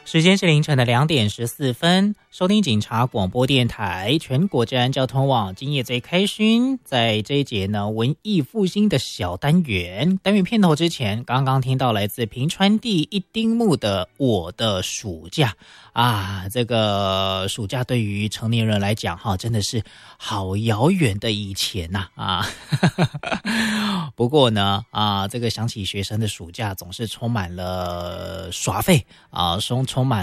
时间是凌晨的2:14，收听警察广播电台全国治安交通网，今夜最开心。在这一节呢，文艺复兴的小单元片头之前，刚刚听到来自平川第一丁目的我的暑假啊，这个暑假对于成年人来讲哈，真的是好遥远的以前呐啊。不过呢这个想起学生的暑假，总是充满了耍废啊，充